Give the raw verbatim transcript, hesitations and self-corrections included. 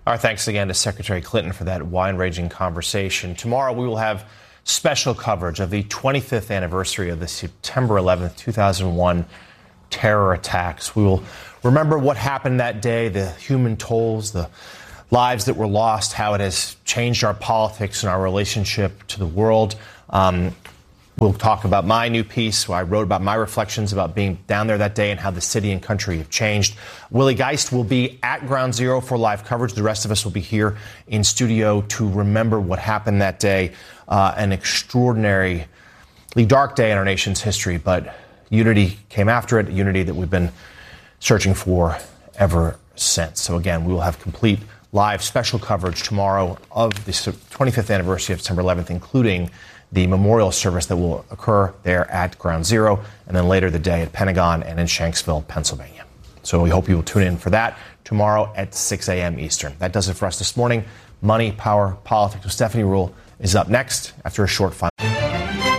Our thanks again to Secretary Clinton for that wide-ranging conversation. Tomorrow we will have special coverage of the twenty-fifth anniversary of the September eleventh, two thousand one terror attacks. We will remember what happened that day, the human tolls, the lives that were lost, how it has changed our politics and our relationship to the world. Um, we'll talk about my new piece where I wrote about my reflections about being down there that day and how the city and country have changed. Willie Geist will be at Ground Zero for live coverage. The rest of us will be here in studio to remember what happened that day. Uh, an extraordinarily dark day in our nation's history, but unity came after it, unity that we've been searching for ever since. So again, we will have complete live special coverage tomorrow of the twenty-fifth anniversary of September eleventh, including the memorial service that will occur there at Ground Zero, and then later the day at Pentagon and in Shanksville, Pennsylvania. So we hope you will tune in for that tomorrow at six a.m. Eastern. That does it for us this morning. Money, Power, Politics with Stephanie Ruhle is up next after a short final.